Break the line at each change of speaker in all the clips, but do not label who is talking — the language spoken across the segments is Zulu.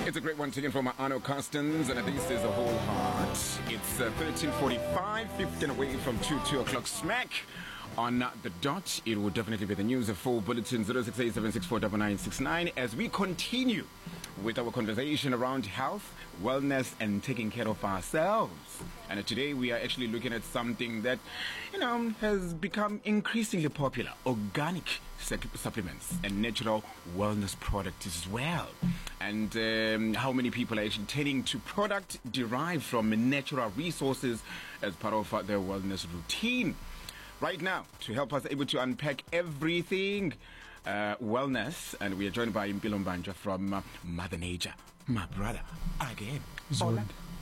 It's a great one taken from Arno Carstens, and this is a whole heart. It's 13:45, 15 away from 2 o'clock smack. On the dot, it will definitely be the news of 4 bulletins 0687649969 as we continue with our conversation around health, wellness, and taking care of ourselves. And today we are actually looking at something that, has become increasingly popular: organic supplements and natural wellness products as well. And how many people are actually turning to product derived from natural resources as part of their wellness routine. Right now, to help us able to unpack everything wellness, and we are joined by Impilo Mbanja from Mother Nature, my brother, again.
Hola.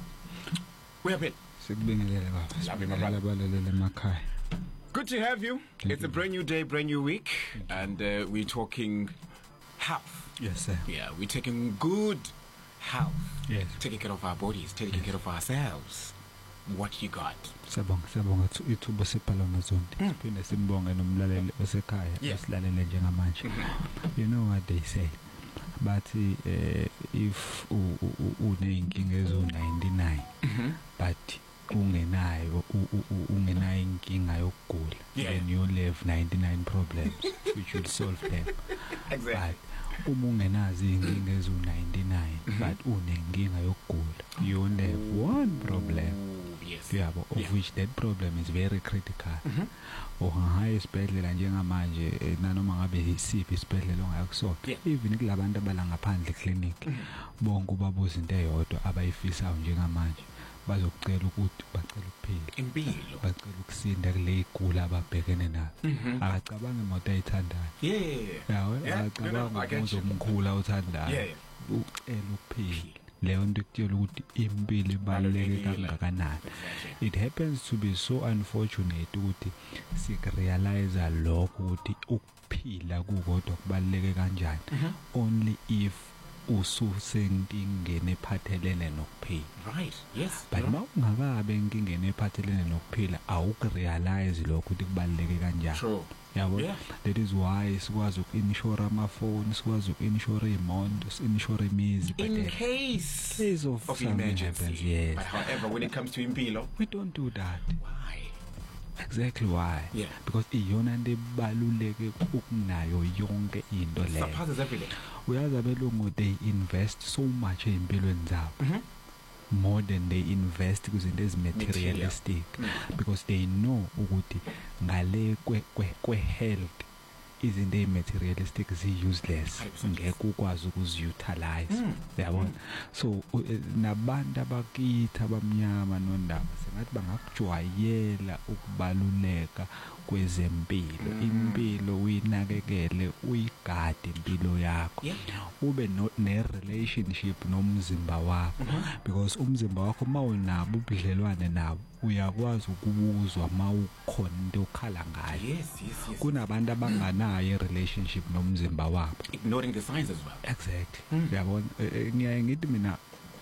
We have it. Love you, my brother. Good to have you. It's a brand new day, brand new week, and we're talking health.
Yes, sir.
Yeah, we're taking good health.
Yes.
Taking care of our bodies, taking care of ourselves. What you got?
Siyabonga ithuba sephalona zonke. Siphinde simbonge nomlaleli osekhaya esilalele njengamanje. You know what they say? But if uneyinkinga ezo99 but ungenayo inkinga yokugula, then you live 99 problems which will solve them.
Exactly.
But ungenazi inkinga ezo99 but unenkinga yokugula, you only have one problem.
Yes.
Of which that problem is very critical. Uhahaya esibhedlela njengamanje nanoma ngabe isiphi isibhedlela ongakusona, even kulabantu abala ngaphandle clinic, bonke ubabuza into eyodwa abayifisayo njengamanje, bazokucela ukuthi bacela ukuphila
impilo,
bacela ukusinda kule igula ababhekene nayo. Akacabanga imoto ayithandayo, akacabanga umuzi omkhulu awuthandayo, ucela ukuphila. Leyo nto kutshela ukuthi impilo ibaluleke kangakanani. It happens to be so unfortunate ukuthi sikurealize lokho ukuthi ukuphila kukodwa kubaluleke kanjani only if ususenkingeni ephathelene nokuphila.
Right. Yes.
But mawungakabe enkingeni ephathelene nokuphila awukurealize lokho ukuthi kubaluleke kanjani.
True.
Yeah. That is why sikwazi uku-insure amafoni, sikwazi uku-insure imoto, insure imizi,
in case
of
emergency.
Happens, yes.
But however, when it comes to impilo,
we don't do that.
Why?
Exactly why.
Yeah.
Because iyona nto ebaluleke ukunayo yonke into leyo.
Surpasses everything.
Uyazi abelungu, they invest so much empilweni zabo. More than they invest kuzinto ezi-materialistic, because they know ukuthi ngale kwe-health izinto ezi-materialistic zi-useless, ngeke ukwazi ukuzi-utilize. Yabona? So nabantu abakithi abamnyama nondaba sengathi bangakujwayela ukubaluleka kwezempilo. Impilo uyinakekele, uyigade impilo yakho, ube ne-relationship nomzimba wakho, because umzimba wakho mawunabo ubudlelwane nabo uyakwazi ukubuzwa mawukhona into okhala ngayo.
Yes.
Kunabantu abanganayo i-relationship nomzimba wabo,
ignoring the signs as well.
Exactly. Yabona, ngiyaye ngithi mina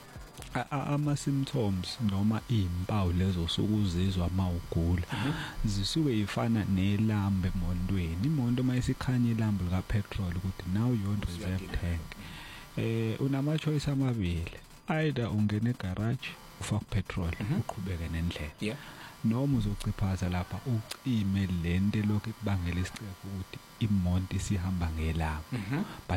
ama-symptoms noma impawu lezo sokuzizwa mawugula zisuke ifana nelambe emondweni. Imondo mayisikhanya ilambe likapetrol ukuthi now you on reserve tank, unama-choice amabili: either ungene egarage ufake petrol uqhubeke nendlela, noma uzociphaza lapha ucime lento lokhu ekubangela isicebo ukuthi imonto isihamba ngelanga.